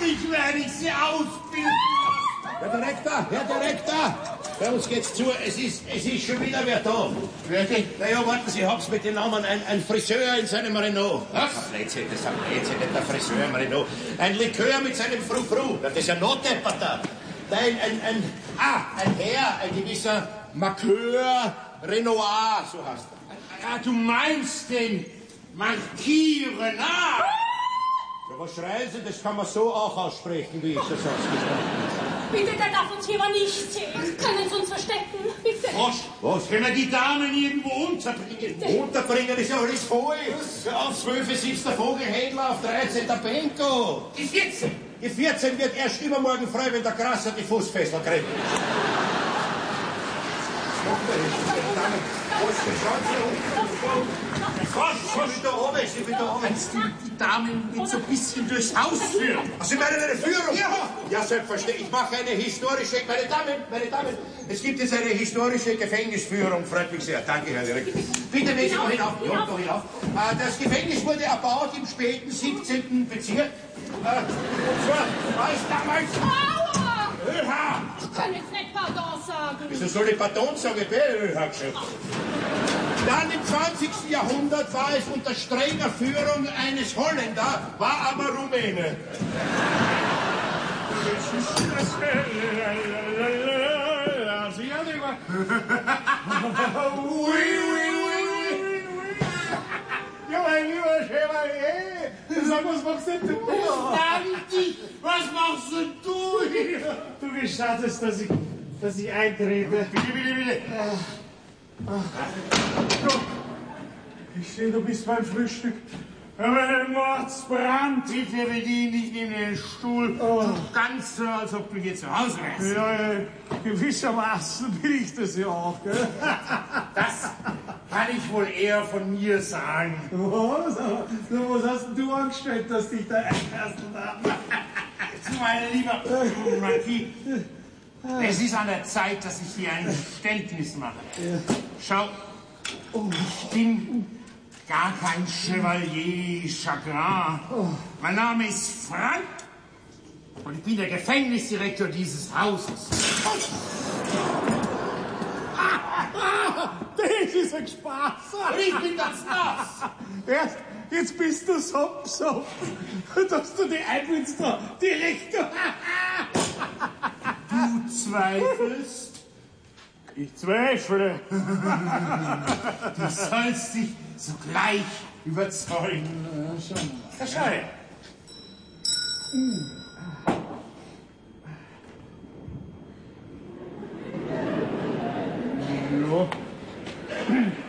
Dich werde ich sie ausbilden lassen. Herr Direktor, bei uns geht's zu. Es ist schon wieder wer da. Wirklich? Naja, warten Sie, ich hab's mit dem Namen. Ein Friseur in seinem Renault. Was? Blödsinn, das ist ein Blödsinn, nicht der Friseur im Renault. Ein Likör mit seinem Frou-Frou. Das ist ja Notdepperter. Nein, ein Herr, ein gewisser Marqueur Renoir, so heißt er. Ja, du meinst den Marquis Renard? Ja, was schreien Sie? Das kann man so auch aussprechen, wie ich das ausgesprochen habe. Bitte, der darf uns hier aber nicht sehen. Können Sie uns verstecken? Bitte. Was? Können wir die Damen irgendwo unterbringen? Unterbringen ist ja alles voll. Auf 12 sitzt der Vogelhändler, auf 13 der Benko. Die 14. Die 14 wird erst übermorgen frei, wenn der Grasser die Fußfessel kriegt. Sie wieder oben. Kannst du die Damen jetzt so ein bisschen durchs Haus führen? Ach, Sie meinen eine Führung? Ja. Ja, selbstverständlich. Ich mache eine historische... Meine Damen, es gibt jetzt eine historische Gefängnisführung. Freut mich sehr. Danke, Herr Direktor. Bitte, wenn Sie noch hinauf. Ja, noch hinauf. Das Gefängnis wurde erbaut im späten 17. Bezirk. Und zwar war es damals... Aua! Ölhaar. Ich kann jetzt nicht Pardon sagen. Wieso soll ich Pardon sagen? Ich bin Ölhaar geschafft. Dann im 20. Jahrhundert war es unter strenger Führung eines Holländer, war aber Rumäne. Ja, mein lieber Chevalier, sag, was machst denn du? Was machst denn du hier? Du gestattest, dass ich eintrete. Bitte. Ich sehe, du bist beim Frühstück. Aber ein Mordsbrand. Bitte bedien dich neben den Stuhl. Oh. Ganz so, als ob du hier zu Hause wärst. Ja, gewissermaßen bin ich das ja auch, gell? Das kann ich wohl eher von mir sagen. Was hast denn du angestellt, dass dich da einlassen haben? Mein lieber Marquis, es ist an der Zeit, dass ich hier ein Geständnis mache. Schau, ich bin gar kein Chevalier Chagrin. Mein Name ist Frank und ich bin der Gefängnisdirektor dieses Hauses. Das ist ein Spaß. Und ich bin ganz nass. Jetzt bist du so, dass du die einbildest, Direktor. Du zweifelst? Ich zweifle. Du sollst dich sogleich überzeugen. Ja, schon. Ja, schau her. Ja.